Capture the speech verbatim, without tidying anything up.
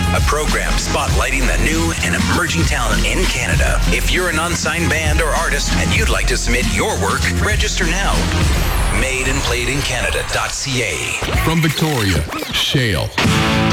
a program spotlighting the new and emerging talent in Canada. If you're an unsigned band or artist and you'd like to submit your work, register now. made and played in Canada dot c a. From Victoria, Shale.